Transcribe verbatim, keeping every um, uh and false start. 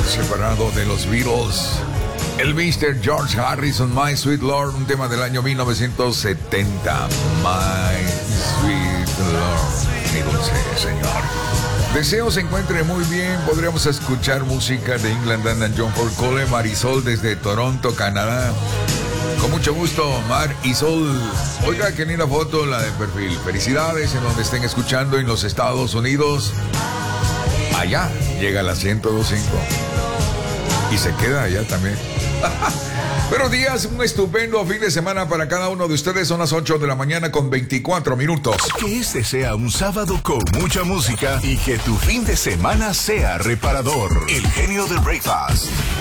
separado de los Beatles. El mister George Harrison, My Sweet Lord, un tema del año mil novecientos setenta. My Sweet Lord, mi dulce señor. Deseo se encuentre muy bien. Podríamos escuchar música de England and John Paul Cole. Marisol desde Toronto, Canadá. Con mucho gusto, Mar y Sol. Oiga, qué linda foto la de perfil. Felicidades en donde estén escuchando en los Estados Unidos. Allá llega la ciento dos punto cinco. Y se queda allá también. Buenos días, un estupendo fin de semana para cada uno de ustedes. Son las ocho de la mañana con veinticuatro minutos. Que este sea un sábado con mucha música y que tu fin de semana sea reparador. El genio del breakfast.